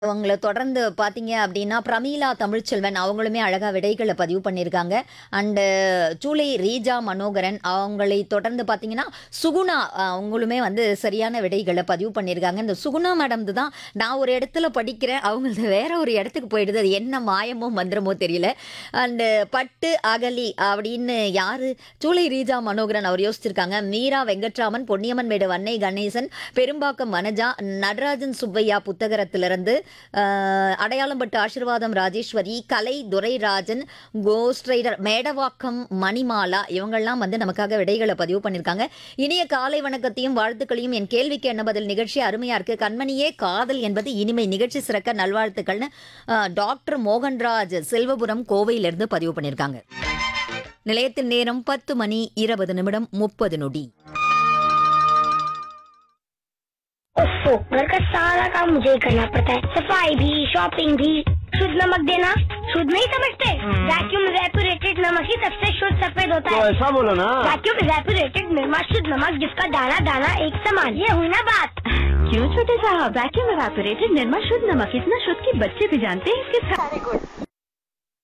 அவங்கள தொடர்ந்து பார்த்தீங்க அப்படின்னா, பிரமீளா தமிழ்ச்செல்வன் அவங்களுமே அழகா விடைகள பதிவு பண்ணியிருக்காங்க. அண்டு சூளை ரீஜா மனோகரன் அவங்களை தொடர்ந்து பார்த்தீங்கன்னா, சுகுணா அவங்களுமே வந்து சரியான விடைகள பதிவு பண்ணியிருக்காங்க. இந்த சுகுணா மேடம்து தான் நான் ஒரு இடத்துல படிக்கிறேன். அவங்களது வேற ஒரு இடத்துக்கு போயிடுது. அது என்ன மாயமோ, மந்திரமோ தெரியல. அண்டு பட்டு அகலி அப்படின்னு யாரு? சூளை ரீஜா மனோகரன் அவர் யோசிச்சிருக்காங்க. மீரா வெங்கட்ராமன், பொன்னியம்மன்மேடு வன்னை கணேசன், பெரும்பாக்கம் வனஜா, நடராஜன் சுப்பையா புத்தகரத்திலிருந்து அடையாளம்பட்டு ஆசீர்வாதம் ராஜேஸ்வரி, கலை துரைராஜன், கோஸ்ட் ரைடர் மேடவாக்கம் மணிமாலா இவங்கெல்லாம் வந்து நமக்காக விடைகளை பதிவு பண்ணியிருக்காங்க. இனிய காலை வணக்கத்தையும் வாழ்த்துக்களையும். என் கேள்விக்கு என்ன பதில் நிகழ்ச்சி அருமையா இருக்கு. கண்மணியே காதல் என்பது இனிமை, நிகழ்ச்சி சிறக்க நல்வாழ்த்துக்கள்னு டாக்டர் மோகன்ராஜ் செல்வபுரம் கோவையிலிருந்து பதிவு பண்ணியிருக்காங்க. நிலையத்தில் நேரம் 10 மணி 20 நிமிடம் 30 நொடி. ओफो, घर का सारा काम मुझे ही करना पड़ता है। सफाई भी, शॉपिंग भी। शुद्ध नमक देना शुद्ध नहीं समझते? वैक्यूम रेपुरेटेड नमक ही सबसे शुद्ध सफेद होता है। तो ऐसा बोलो ना। वैक्यूम रेपुरेटेड निर्मा शुद्ध नमक, जिसका दाना दाना एक समान। ये हुई ना बात। क्यों छोटे साहब, वैक्यूम एवापोरेटेड निर्मा शुद्ध नमक इतना शुद्ध कि बच्चे भी जानते हैं इसके